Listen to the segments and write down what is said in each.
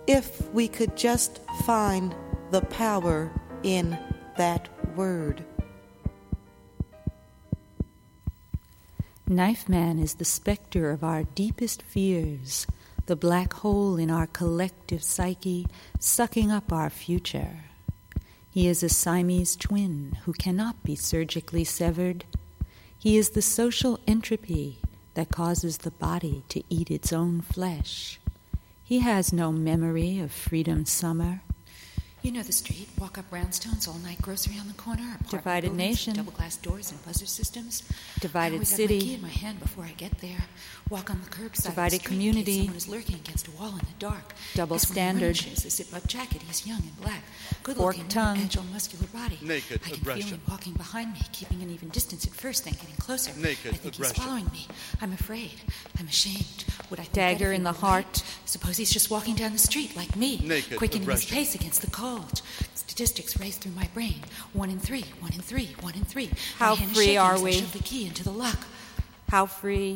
If we could just find the power in that word. Knife Man is the specter of our deepest fears, the black hole in our collective psyche, sucking up our future. He is a Siamese twin who cannot be surgically severed. He is the social entropy that causes the body to eat its own flesh. He has no memory of freedom summer. You know the street, walk up brownstones all night, grocery on the corner, divided nation, double glass doors and buzzer systems. Divided city, I always have my key in my hand before I get there. Walk on the curbside, divided the street, community, someone is lurking against a wall in the dark. double standard, a zip-up jacket. He's young and black, forked good-looking, tongue, agile, muscular body. Naked I can aggression. feel him walking behind me, keeping an even distance at first, then getting closer. Naked I think aggression. he's following me. I'm afraid. I'm ashamed. Would I think dagger that if in he the were heart. right? Suppose he's just walking down the street like me, Naked quickening his aggression. pace against the cold. Statistics race through my brain. 1 in 3, 1 in 3, 1 in 3. How my hand is free shaking are as I we? shove the key into the lock. How free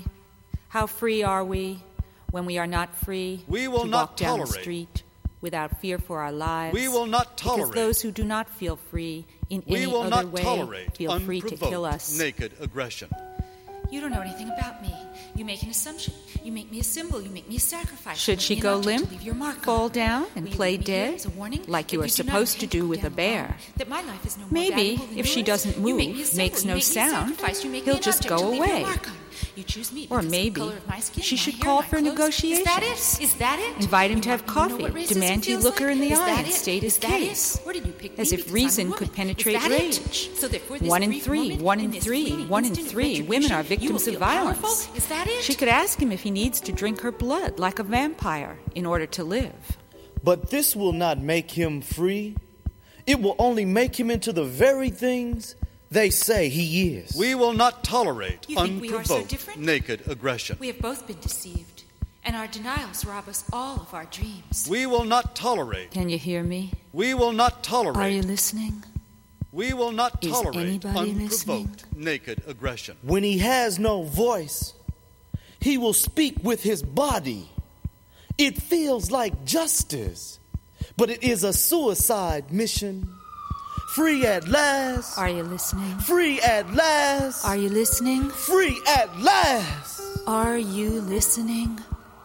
are we when we are not free We will to not walk down the tolerate. street without fear for our lives? We will not Because tolerate. those who do not feel free in We any will other not way tolerate feel free to kill unprovoked us. naked aggression. You don't know anything about me. You make an assumption. You make me a symbol. You make me a sacrifice. Should You she make me an go object to limp, leave your mark fall on. down, and Will you play leave me here dead, as a warning like you that are do not supposed to intend do go with a down bear? alone, that my life is no more Maybe valuable than if she yours? doesn't You make move, me a symbol. makes You no make me a sound, sacrifice. You make he'll me an just object go to leave your away. mark on. You choose me Or because of the maybe color of my skin, she my should hair, call my for clothes. negotiations. Is that it? Is that it? Invite him to You have want to know coffee, what racism demand he feels look her in the like? Is eye that and it? state his Is that case. it? Where did you pick As me? if Because reason I'm a could woman. penetrate Is that rage. it? So therefore, this 1 in brief 3, moment, 1 in in this 3, fleeting 1 in instant of 3. Women are retribution, you will victims of feel violence. powerful? Is that it? She could ask him if he needs to drink her blood like a vampire in order to live. But this will not make him free. It will only make him into the very things they say he is. We will not tolerate You think we are so unprovoked different? naked aggression. We have both been deceived, and our denials rob us all of our dreams. We will not tolerate. Can you hear me? We will not Are you tolerate. listening? We will not Is tolerate anybody unprovoked naked aggression. When he has no voice, he will speak with his body. It feels like justice, but it is a suicide mission. Free at last. Are you listening? Free at last. Are you listening? Free at last. Are you listening?